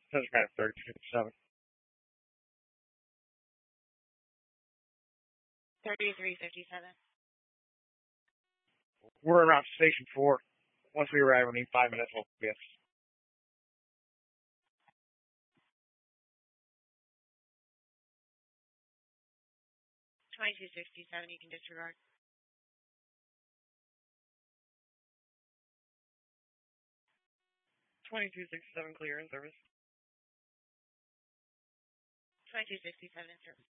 That's kind of 3057. 3357. We're around Station 4. Once we arrive, we need 5 minutes. We'll be at 2267, you can disregard. 2267 clear in service. 2267 in service.